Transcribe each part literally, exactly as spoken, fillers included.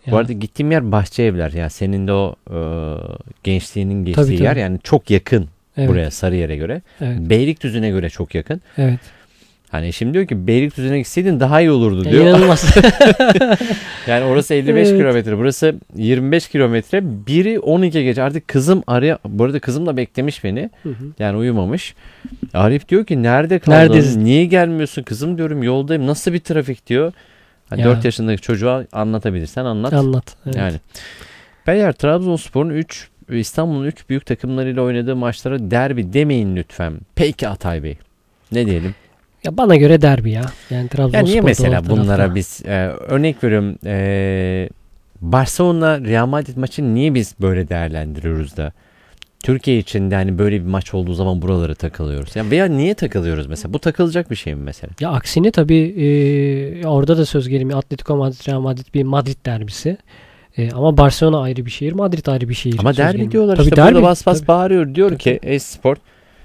Ya. Bu arada gittiğim yer Bahçeevler. Ya senin de o e, gençliğinin geçtiği Tabii, tabii. yer yani çok yakın Evet. buraya Sarıyer'e göre. Evet. Beylikdüzü'ne göre çok yakın. Evet. Hani şimdi diyor ki Beylikdüzü'ne gitseydin daha iyi olurdu Ya diyor. İnanılmaz. Yani orası elli beş Evet. kilometre, burası yirmi beş kilometre. Biri on iki gece. Artık kızım araya, bu arada kızım da beklemiş beni. Hı hı. Yani uyumamış. Arif diyor ki nerede kaldın? Neredesin? Niye gelmiyorsun? Kızım diyorum yoldayım. Nasıl bir trafik diyor. Hani Ya. dört yaşındaki çocuğa anlatabilirsen anlat. Anlat. Evet. Yani. Beyler, Trabzonspor'un üç İstanbul'un üç büyük takımlarıyla oynadığı maçlara derbi demeyin lütfen. Peki Atay Bey. Ne diyelim? Ya bana göre derbi ya. Yani Trabzonspor. Ya niye mesela bunlara tarafta. biz e, örnek veriyorum, e, Barcelona Real Madrid maçını niye biz böyle değerlendiriyoruz da Türkiye içinde hani böyle bir maç olduğu zaman buralara takılıyoruz. Ya veya niye takılıyoruz mesela? Bu takılacak bir şey mi mesela? Ya aksine tabii e, orada da söz gelimi Atletico Madrid Real Madrid bir Madrid derbisi. E, ama Barcelona ayrı bir şehir, Madrid ayrı bir şehir. Ama söz derbi gelimi. diyorlar Tabii işte, derbi, burada bas bas tabii. bağırıyor. Diyor Tabii. ki Esport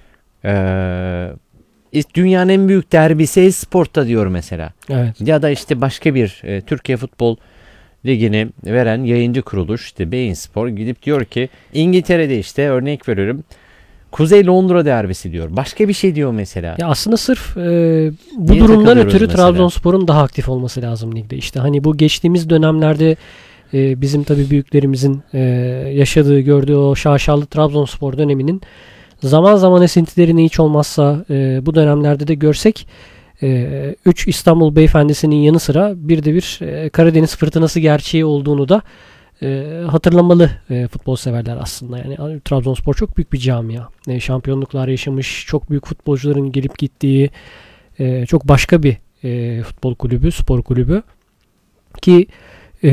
e, dünyanın en büyük derbisi Esport'ta diyor mesela. Evet. Ya da işte başka bir e, Türkiye Futbol Ligi'ni veren yayıncı kuruluş işte Bein Spor gidip diyor ki İngiltere'de işte örnek veriyorum Kuzey Londra derbisi diyor. Başka bir şey diyor mesela. Ya aslında sırf e, bu Niye durumdan takılıyoruz ötürü mesela? Trabzonspor'un daha aktif olması lazım ligde. İşte hani bu geçtiğimiz dönemlerde e, bizim tabii büyüklerimizin e, yaşadığı, gördüğü o şaşalı Trabzonspor döneminin zaman zaman esintilerini hiç olmazsa e, bu dönemlerde de görsek üç İstanbul Beyefendisi'nin yanı sıra bir de bir e, Karadeniz fırtınası gerçeği olduğunu da e, hatırlamalı e, futbol severler aslında. Yani Trabzonspor çok büyük bir camia. E, şampiyonluklar yaşamış, çok büyük futbolcuların gelip gittiği e, çok başka bir e, futbol kulübü, spor kulübü. Ki e,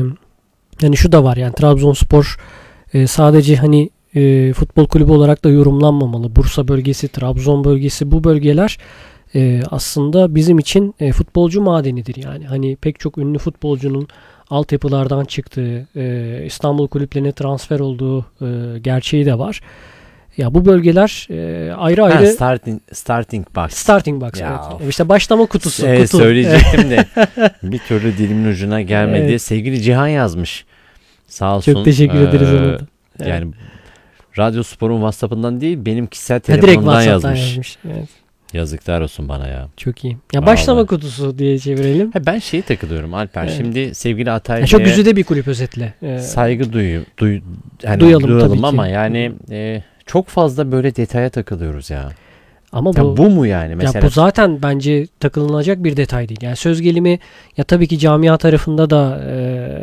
yani şu da var, yani Trabzonspor e, sadece hani e, futbol kulübü olarak da yorumlanmamalı. Bursa bölgesi, Trabzon bölgesi, bu bölgeler e, aslında bizim için e, futbolcu madenidir. Yani hani pek çok ünlü futbolcunun altyapılardan çıktığı, e, İstanbul kulüplerine transfer olduğu e, gerçeği de var. Ya bu bölgeler e, ayrı ayrı Ha, starting starting box. starting box. Ya. Evet. İşte başlama kutusu. Ee, kutu. söyleyecektim de bir türlü dilimin ucuna gelmedi. Evet. Sevgili Cihan yazmış. Sağ olsun. Çok teşekkür ederiz Ee, ona da. Evet. Yani Radyo Spor'un WhatsApp'ından değil, benim kişisel Ha, direkt telefonumdan WhatsApp'tan yazmış. yazmış. Evet. Yazıklar olsun bana ya. Çok iyi. Ya Vallahi. başlama kutusu diye çevirelim. Ha, ben şeyi takılıyorum Alper. Evet. Şimdi sevgili Atay Ya çok Bey'e güzide bir kulüp özetle. Ee, saygı duyu, duy, yani Duyalım duyalım tabii ki. ama yani e, çok fazla böyle detaya takılıyoruz ya. ama Ya bu, bu mu yani mesela? ya bu zaten bence takılınacak bir detay değil. Yani söz gelimi ya tabii ki camia tarafında da e,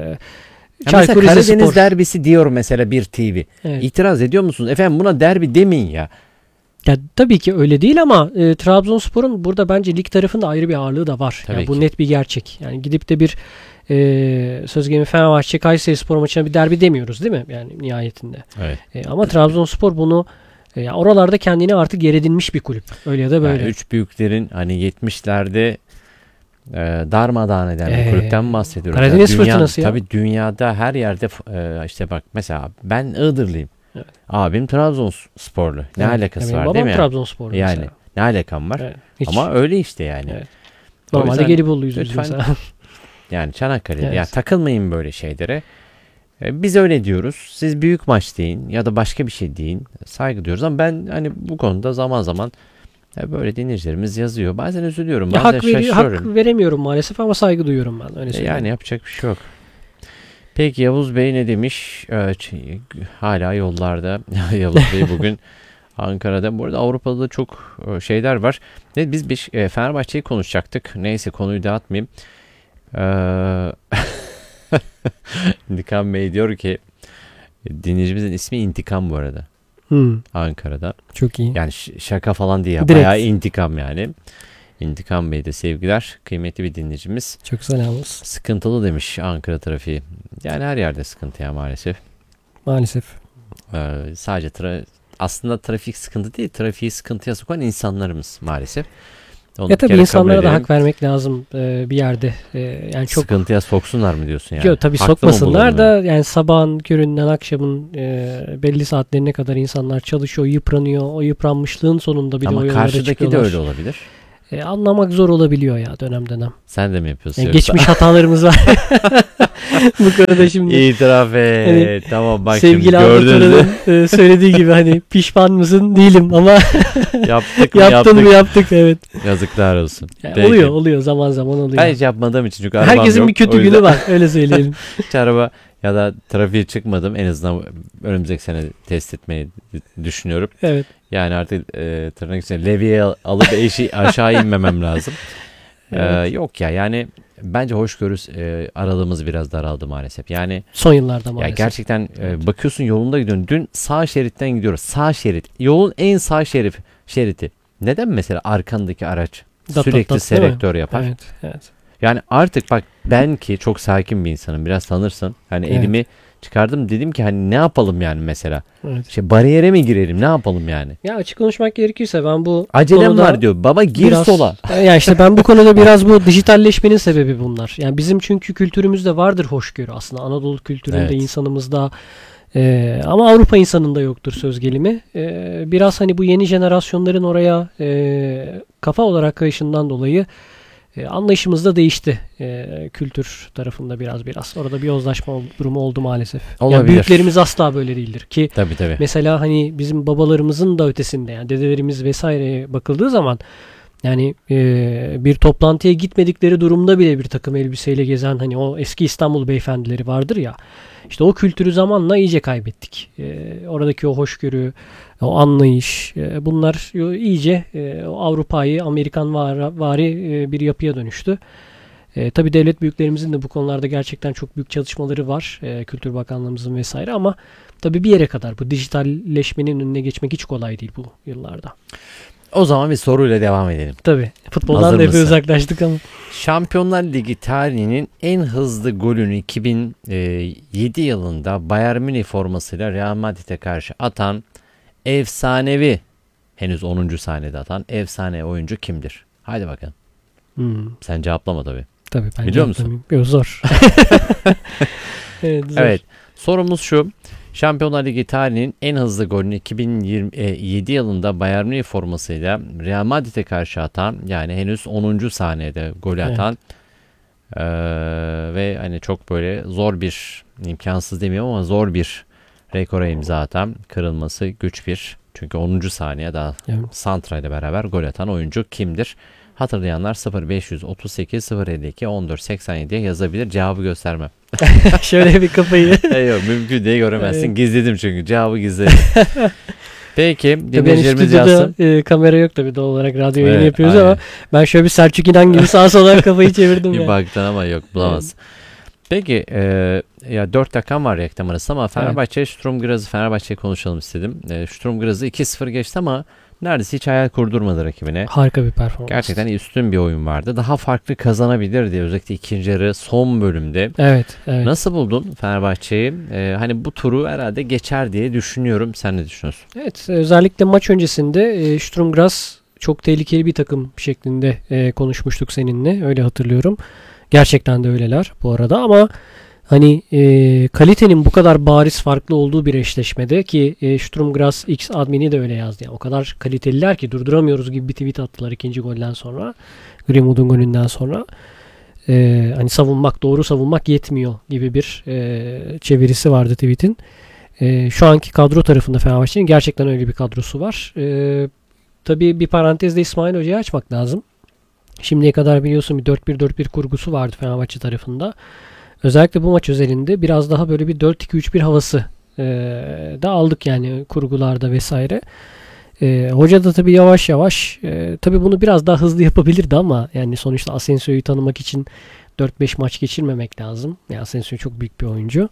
Ya Çaykur mesela Rizespor. Karadeniz derbisi diyor mesela bir T V. Evet. İtiraz ediyor musunuz? Efendim buna derbi demeyin ya. Ya tabii ki öyle değil ama e, Trabzonspor'un burada bence lig tarafında ayrı bir ağırlığı da var. Tabii Yani bu ki. net bir gerçek. Yani gidip de bir e, söz gelimi Fenerbahçe Kayserispor maçına bir derbi demiyoruz değil mi? Yani nihayetinde. Evet. E, ama Trabzonspor bunu e, ya oralarda kendini artık yer edinmiş bir kulüp. Öyle ya da böyle. Yani üç büyüklerin hani yetmişlerde e, darmadağın eden bir Ee, kulüpten bahsediyoruz. Karadeniz Yani dünya- fırtınası ya. Tabii dünyada her yerde e, işte bak mesela ben Iğdırlıyım. Evet. Abim Trabzonsporlu. Ne Evet. alakası Ya benim var değil babam mi? Trabzonsporlu Yani mesela. ne alakam var? Evet, hiç. Ama öyle işte yani. Evet. O Normalde yüzden Gelibolu'yuz biz lütfen- mesela. Yani Çanakkale. Evet. Ya takılmayın böyle şeylere. E, Biz öyle diyoruz. Siz büyük maç deyin ya da başka bir şey deyin. Saygı duyuyoruz ama ben hani bu konuda zaman zaman e, böyle dinleyicilerimiz yazıyor. Bazen üzülüyorum. Ya Bazen hak, veri- şaşırıyorum. hak veremiyorum maalesef ama saygı duyuyorum ben. Öyle E, söyleyeyim. Yani yapacak bir şey yok. Peki Yavuz Bey ne demiş? E, ç- hala yollarda. Yavuz Bey bugün Ankara'da. Bu arada Avrupa'da da çok e, şeyler var. Ne, biz bir e, Fenerbahçe'yi konuşacaktık. Neyse konuyu dağıtmayayım. Eee İntikam Bey diyor ki dinleyicimizin ismi İntikam bu arada. Hmm, Ankara'da. çok iyi. Yani ş- şaka falan değil ya. Direkt. Bayağı intikam yani. İntikam Bey de sevgiler. Kıymetli bir dinleyicimiz. Çok selam olsun. Sıkıntılı demiş Ankara trafiği. Yani her yerde sıkıntı ya maalesef. Maalesef. Ee, sadece tra- aslında trafik sıkıntı değil. Trafiği sıkıntıya sokan insanlarımız maalesef. Onu Ya bir tabii kere insanlara kabul da edelim. hak vermek lazım e, bir yerde. E, yani çok Sıkıntıya soksunlar mı diyorsun yani? Yok tabii Haklı mı sokmasınlar bulunmuyor? da yani sabahın köründen akşamın e, belli saatlerine kadar insanlar çalışıyor, yıpranıyor. O yıpranmışlığın sonunda bir de o Ama yollara karşıdaki de çıkıyorlar. öyle olabilir. e, anlamak zor olabiliyor ya dönem dönem. Sen de mi yapıyorsun? Yani yoksa? geçmiş hatalarımız var. Bu konuda şimdi. İtiraf et. Hani tamam bak sevgili şimdi gördünüz mü? Ahmet e, söylediği gibi hani pişman mısın? Değilim ama Yaptık mı yaptın yaptık. mı yaptık evet. Yazıklar olsun. Yani Peki. oluyor oluyor zaman zaman oluyor. Ben hiç yapmadığım için çünkü arabam Herkesin yok. bir kötü O yüzden günü var öyle söyleyelim. hiç araba ya da trafiğe çıkmadım. En azından önümüzdeki sene test etmeyi düşünüyorum. Evet. Yani artık e, tırnak içinde leviye alıp eşi aşağı inmemem lazım. Evet. Ee, yok ya yani bence hoşgörü e, aralığımız biraz daraldı maalesef. Yani Son yıllarda ya maalesef. gerçekten e, Evet. bakıyorsun yolunda gidiyorsun. Dün sağ şeritten gidiyoruz. Sağ şerit. Yolun en sağ şerif şeridi. Neden mesela arkandaki araç Dat, sürekli dat, dat, değil mi? selektör yapar? Evet, evet. Yani artık bak ben ki çok sakin bir insanım. Biraz tanırsın. Hani Evet. elimi çıkardım dedim ki hani ne yapalım yani mesela. Evet. Şey bariyere mi girelim ne yapalım yani. Ya açık konuşmak gerekirse ben bu Acelem konuda var diyor. Baba gir biraz- sola. Ya işte ben bu konuda biraz bu dijitalleşmenin sebebi bunlar. Yani bizim çünkü kültürümüzde vardır hoşgörü aslında. Anadolu kültüründe, Evet. insanımızda e, ama Avrupa insanında yoktur söz gelimi. E, biraz hani bu yeni jenerasyonların oraya e, kafa olarak kayışından dolayı e, anlayışımız da değişti. E, kültür tarafında biraz biraz. Orada bir yozlaşma ol- durumu oldu maalesef. Yani Olabilir. büyüklerimiz asla böyle değildir ki Tabii tabii. mesela hani bizim babalarımızın da ötesinde yani dedelerimiz vesaireye bakıldığı zaman yani e, bir toplantıya gitmedikleri durumda bile bir takım elbiseyle gezen hani o eski İstanbul beyefendileri vardır ya işte o kültürü zamanla iyice kaybettik. E, oradaki o hoşgörü, o anlayış e, bunlar iyice e, o Avrupa'yı Amerikan var, vari e, bir yapıya dönüştü. E, tabii devlet büyüklerimizin de bu konularda gerçekten çok büyük çalışmaları var. E, Kültür Bakanlığımızın vesaire ama tabii bir yere kadar bu dijitalleşmenin önüne geçmek hiç kolay değil bu yıllarda. O zaman bir soruyla devam edelim. Tabii futboldan Hazır da epey mısın? uzaklaştık ama. Şampiyonlar Ligi tarihinin en hızlı golünü iki bin yedi yılında Bayern Münih formasıyla Real Madrid'e karşı atan efsanevi, henüz onuncu saniyede atan efsane oyuncu kimdir? Haydi bakalım. Hmm, Sen cevaplama tabii. tabii ben Biliyor musun? cevaplamayayım. Yok, zor. evet, zor. Evet. Sorumuz şu. Şampiyonlar Ligi tarihinin en hızlı golünü iki bin yedi yılında Bayern Münih formasıyla Real Madrid'e karşı atan, yani henüz onuncu saniyede golü Evet. atan eee, ve hani çok böyle zor bir, imkansız demiyorum ama zor bir rekora imza atan, kırılması güç bir, çünkü onuncu saniye daha Evet. Santra ile beraber gol atan oyuncu kimdir? Hatırlayanlar sıfır beş otuz sekiz sıfır elli iki on dört seksen yediye yazabilir. Cevabı göstermem. Şöyle bir kafayı. Yok, mümkün değil, göremezsin. Evet. Gizledim çünkü. Cevabı gizledim. Peki. Tabii ben Dinleyicilerimiz stüdyoda yazsın. e, kamera yok tabii doğal olarak radyo yayını Evet, yapıyoruz aynen. ama ben şöyle bir Selçuk İnan gibi sağa sola kafayı çevirdim Bir ya. baktın ama yok, bulamazsın. Peki. E, ya dört dakikam var reklam arası ama Fenerbahçe, Sturm Graz'ı, Fenerbahçe'yi konuşalım istedim. E, Sturm Graz'ı iki sıfır geçti ama neredeyse hiç hayal kurdurmadı rakibine. Harika bir performans. Gerçekten üstün bir oyun vardı. Daha farklı kazanabilirdi. Özellikle ikinci yarı son bölümde. Evet, evet. Nasıl buldun Fenerbahçe'yi? Ee, hani bu turu herhalde geçer diye düşünüyorum. Sen ne düşünüyorsun? Evet, özellikle maç öncesinde e, Sturm Graz çok tehlikeli bir takım şeklinde e, konuşmuştuk seninle. Öyle hatırlıyorum. Gerçekten de öyleler bu arada ama hani e, kalitenin bu kadar bariz farklı olduğu bir eşleşmede ki e, Sturm Graz X admini de öyle yazdı. Yani o kadar kaliteliler ki durduramıyoruz gibi bir tweet attılar ikinci golden sonra. Greenwood'un golünden sonra. E, hani savunmak, doğru savunmak yetmiyor gibi bir e, çevirisi vardı tweetin. E, şu anki kadro tarafında Fenerbahçe'nin gerçekten öyle bir kadrosu var. E, tabii bir parantezde İsmail Hoca'yı açmak lazım. Şimdiye kadar biliyorsun bir dört bir dört bir kurgusu vardı Fenerbahçe tarafında. Özellikle bu maç özelinde biraz daha böyle bir dört iki üç bir havası e, da aldık yani kurgularda vesaire. E, hoca da tabii yavaş yavaş e, tabii bunu biraz daha hızlı yapabilirdi ama yani sonuçta Asensio'yu tanımak için dört beş maç geçirmemek lazım. Yani Asensio çok büyük bir oyuncu.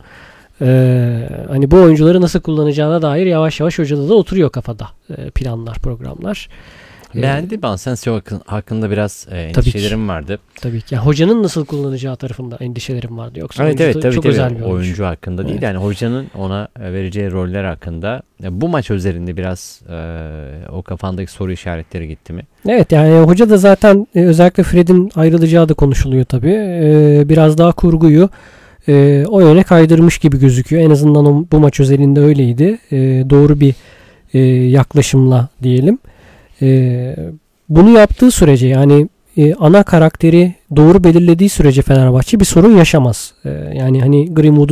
E, hani bu oyuncuları nasıl kullanacağına dair yavaş yavaş hocada da oturuyor kafada e, planlar, programlar. Beğendi mi? Asensio hakkında biraz e, Tabii endişelerim vardı. Tabii ki. Yani hocanın nasıl kullanacağı tarafında endişelerim vardı. Yoksa Evet oyuncu evet da tabii çok tabii. özel bir oyuncu. Oyuncu hakkında değil. Evet. Yani hocanın ona vereceği roller hakkında. Ya bu maç özelinde biraz e, o kafandaki soru işaretleri gitti mi? Evet yani hoca da zaten e, özellikle Fred'in ayrılacağı da konuşuluyor tabii. E, biraz daha kurguyu e, o yöne kaydırmış gibi gözüküyor. En azından o, bu maç özelinde öyleydi. E, doğru bir e, yaklaşımla diyelim. E, bunu yaptığı sürece yani e, ana karakteri doğru belirlediği sürece Fenerbahçe bir sorun yaşamaz. E, yani hani Greenwood'u